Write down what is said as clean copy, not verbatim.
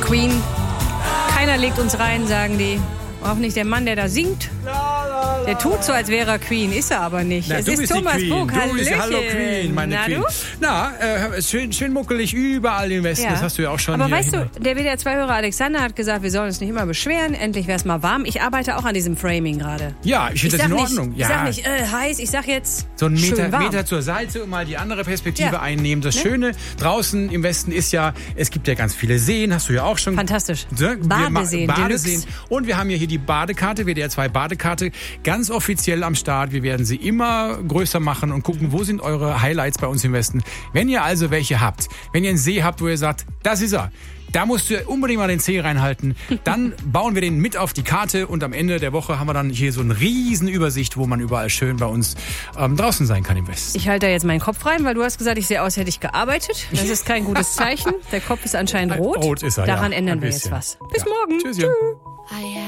Queen. Keiner legt uns rein, sagen die. Auch nicht der Mann, der da singt. Der tut so, als wäre er Queen, ist er aber nicht. Na, es du ist bist Thomas die Queen. Bug, Du bist Hallo Queen, meine Na, Queen. Du? Na, schön muckelig überall im Westen, das hast du ja auch schon aber hier. weißt du, der WDR-2-Hörer Alexander hat gesagt, wir sollen uns nicht immer beschweren, endlich wäre es mal warm. Ich arbeite auch an diesem Framing gerade. Ja, ich finde das in Ordnung. Ich sag nicht heiß, ich sag jetzt so einen schön warm. Meter zur Seite und mal die andere Perspektive einnehmen. Das Ne? Schöne draußen im Westen ist ja, es gibt ja ganz viele Seen, hast du ja auch schon. Fantastisch. Badeseen. Deluxe. Und wir haben ja hier die Badekarte, WDR 2 Badekarte, ganz offiziell am Start. Wir werden sie immer größer machen und gucken, wo sind eure Highlights bei uns im Westen. Wenn ihr also welche habt, wenn ihr einen See habt, wo ihr sagt, das ist er, da musst du unbedingt mal den Zeh reinhalten, dann bauen wir den mit auf die Karte und am Ende der Woche haben wir dann hier so eine riesen Übersicht, wo man überall schön bei uns draußen sein kann im Westen. Ich halte da jetzt meinen Kopf rein, weil du hast gesagt, ich sehe aus, hätte ich gearbeitet. Das ist kein gutes Zeichen. Der Kopf ist anscheinend rot. Rot ist er, Daran ja, ändern ein wir jetzt bisschen. was. Bis Ja. morgen. Tschüsschen. Tschüss.